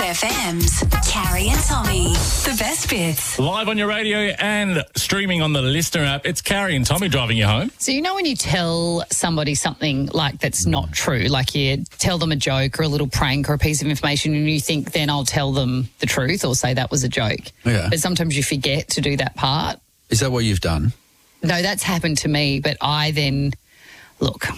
FM's Carrie and Tommy. The best bits. Live on your radio and streaming on the Listener app. It's Carrie and Tommy driving you home. So you know when you tell somebody something like that's not true, like you tell them a joke or a little prank or a piece of information and you think then I'll tell them the truth or say that was a joke. Yeah. But sometimes you forget to do that part. Is that what you've done? No, that's happened to me, but I then, look...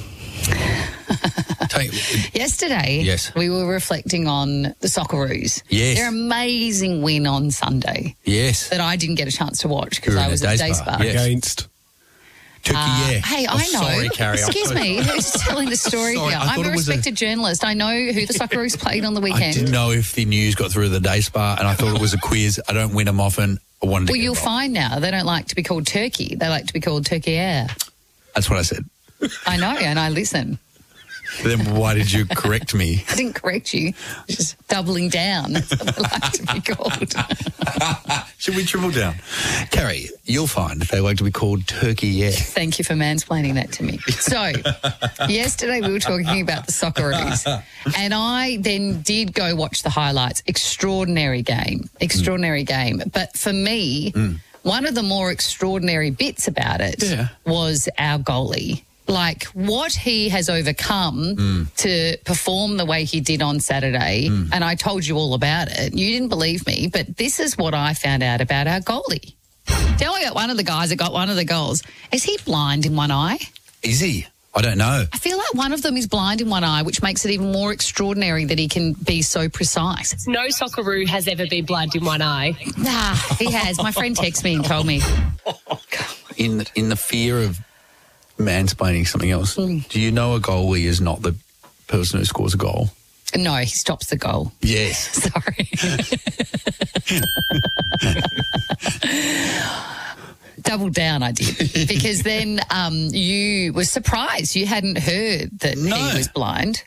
Yesterday, Yes. we were reflecting on the Socceroos. Yes. Their amazing win on Sunday Yes. that I didn't get a chance to watch because You were I in was a at day Day spa. Spa. Yes. Against. Turkey, yeah. Hey, Oh, I know. Sorry, Carrie. I'm Excuse so me. sorry. Who's telling the story Sorry, here? I I'm thought a it was respected journalist. I know who the Socceroos played on the I weekend. didn't know if the news got through the Day Spa, and I thought it was a quiz. I don't win them often. I wanted to Well, get you'll involved. find now they don't like to be called Turkey. They like to be called Turkey Air. That's what I said. I know, and I listen. Then why did you correct me? I didn't correct you. Just doubling down. That's what they like to be called. Should we triple down? Carrie, you'll find they like to be called Turkey, yeah. Thank you for mansplaining that to me. So, yesterday we were talking about the Socceroos, and I then did go watch the highlights. Extraordinary game. But for me, one of the more extraordinary bits about it was our goalie. Like what he has overcome to perform the way he did on Saturday, and I told you all about it. You didn't believe me, but this is what I found out about our goalie. Tell me about one of the guys that got one of the goals. Is he blind in one eye? Is he? I don't know. I feel like one of them is blind in one eye, which makes it even more extraordinary that he can be so precise. No Socceroo has ever been blind in one eye. Nah, he has. My friend texted me and told me. In the fear of mansplaining something else, do you know a goalie is not the person who scores a goal? No, he stops the goal. Yes. Sorry. Double down, I did. Because then you were surprised. You hadn't heard that he was blind.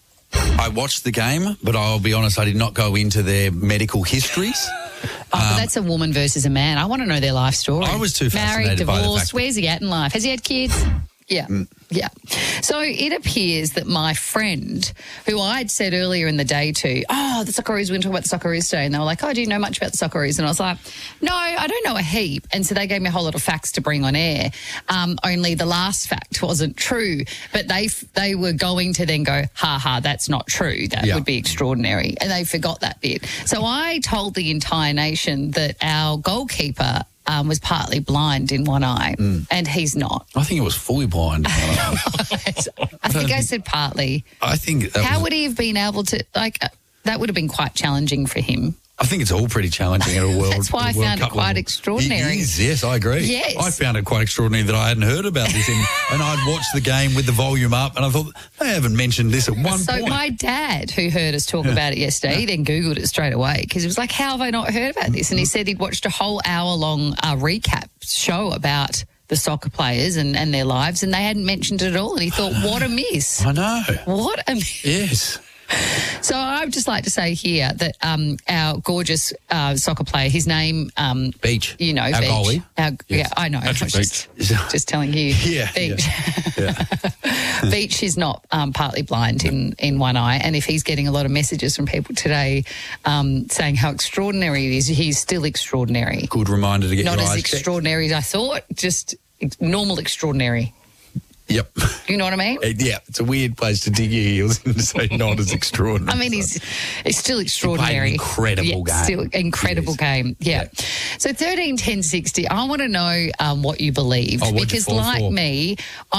I watched the game, but I'll be honest, I did not go into their medical histories. But that's a woman versus a man. I want to know their life story. I was too Married, fascinated by the divorced, fact that- where's he at in life? Has he had kids? Yeah. Yeah. So it appears that my friend, who I'd said earlier in the day to, the Socceroos, we're going to talk about the Socceroos today. And they were like, do you know much about the Socceroos? And I was like, no, I don't know a heap. And so they gave me a whole lot of facts to bring on air. Only the last fact wasn't true. But they were going to then go, that's not true. That would be extraordinary. And they forgot that bit. So I told the entire nation that our goalkeeper was partly blind in one eye, and he's not. I think it was fully blind. I think I said partly. I think How would he have been able to, that would have been quite challenging for him. I think it's all pretty challenging at a World That's why I World found it Cup quite level. extraordinary. It is, yes, I agree. Yes. I found it quite extraordinary that I hadn't heard about this, and I'd watched the game with the volume up, and I thought, they haven't mentioned this at one So point. my dad, who heard us talk about it yesterday, he then Googled it straight away because he was like, how have I not heard about this? And he said he'd watched a whole hour-long recap show about the soccer players and their lives, and they hadn't mentioned it at all. And he thought, what a miss. I know. What a miss. Yes. So I would just like to say here that our gorgeous soccer player, his name... Beach. You know, Our Beach. goalie. Yeah, I know. Patrick I was just telling you. Yeah. Beach. Yeah. Beach is not partly blind in one eye, and if he's getting a lot of messages from people today saying how extraordinary it is, he's still extraordinary. Good reminder to get Not your as eyes checked. extraordinary as I thought, just normal extraordinary. Yep. You know what I mean? Yeah, it's a weird place to dig your heels and say not as extraordinary. I mean, he's still extraordinary. He played an incredible game. Still incredible game. Yeah. So 13 10 60. I want to know what you believe Oh, what'd you because, fall like for? me,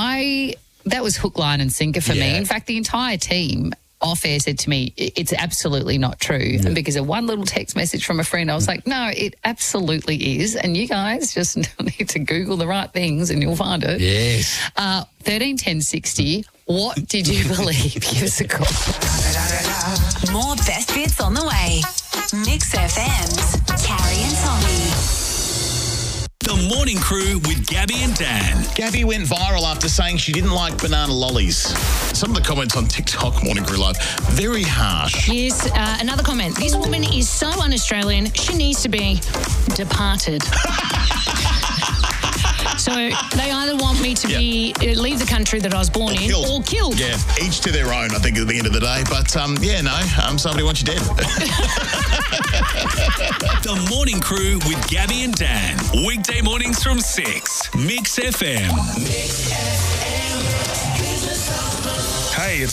that was hook, line, and sinker for me. Yeah. In fact, the entire team off air said to me, it's absolutely not true. And because of one little text message from a friend, I was like, no, it absolutely is. And you guys just need to Google the right things and you'll find it. Yes. 13 10 60. What did you believe? Give us a call. More best bits on the way. Mix FM's Carrie and Tommy. The Morning Crew with Gabby and Dan. Gabby went viral after saying she didn't like banana lollies. Some of the comments on TikTok, Morning Crew Live, very harsh. Here's another comment. This woman is so un-Australian, she needs to be departed. So they either want me to leave the country that I was born in or killed. Yeah, each to their own, I think, at the end of the day. But, somebody wants you dead. The Morning Crew with Gabby and Dan. Weekday mornings from 6. Mix FM.